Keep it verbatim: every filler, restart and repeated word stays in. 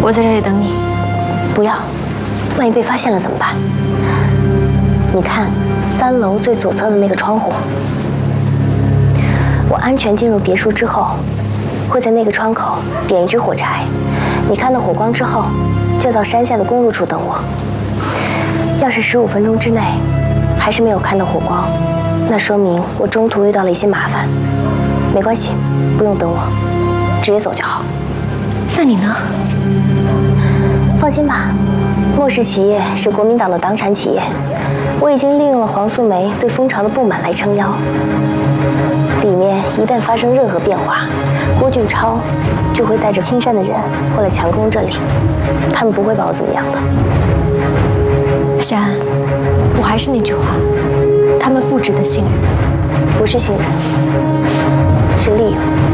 我在这里等你。 不要，万一被发现了怎么办？你看三楼最左侧的那个窗户，我安全进入别墅之后，会在那个窗口点一支火柴。你看到火光之后，就到山下的公路处等我。要是十五分钟之内还是没有看到火光，那说明我中途遇到了一些麻烦。没关系，不用等我，直接走就好。 那你呢？ 放心吧，莫氏企业是国民党的党产企业，我已经利用了黄素梅对蜂巢的不满来撑腰。里面一旦发生任何变化，郭俊超就会带着青山的人过来强攻这里，他们不会把我怎么样的。 夏安，我还是那句话，他们不值得信任。 不是信任，是利用。